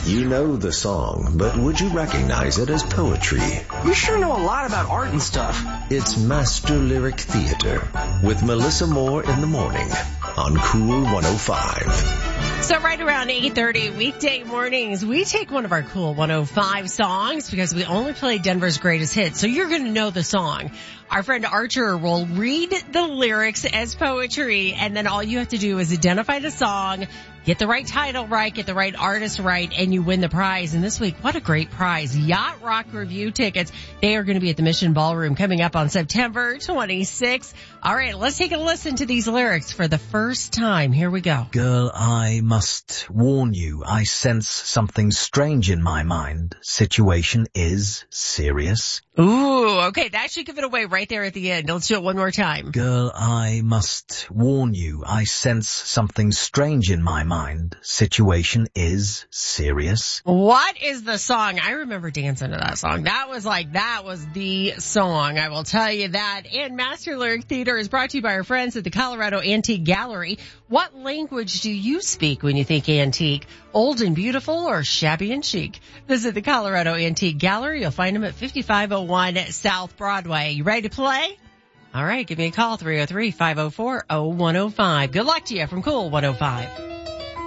You know the song, but would you recognize it as poetry? You sure know a lot about art and stuff. It's Master Lyric Theater with Melissa Moore in the morning on Cool 105. So right around 8:30 weekday mornings, we take one of our Cool 105 songs because we only play Denver's greatest hits. So you're going to know the song. Our friend Archer will read the lyrics as poetry, and then all you have to do is identify the song, get the right title right, get the right artist right, and you win the prize. And this week, what a great prize. Yacht Rock Review tickets. They are going to be at the Mission Ballroom coming up on September 26th. All right, let's take a listen to these lyrics for the first time. Here we go. Girl, I must warn you, I sense something strange in my mind. Situation is serious. Ooh, okay, that should give it away right there at the end. Let's do it one more time. Girl, I must warn you, I sense something strange in my mind. Situation is serious. What is the song? I remember dancing to that song. That was the song. I will tell you that. And Master Lyric Theater is brought to you by our friends at the Colorado Antique Gallery. What language do you speak when you think antique? Old and beautiful or shabby and chic? Visit the Colorado Antique Gallery. You'll find them at 5501 South Broadway. You ready to play? All right, give me a call, 303-504-0105. Good luck to you from Cool 105.